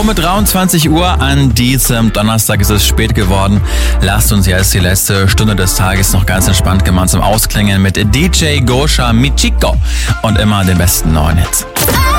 mit 23 Uhr an diesem Donnerstag ist es spät geworden. Lasst uns jetzt die letzte Stunde des Tages noch ganz entspannt gemeinsam ausklingen mit DJ Gosha Michiko und immer den besten neuen Hits.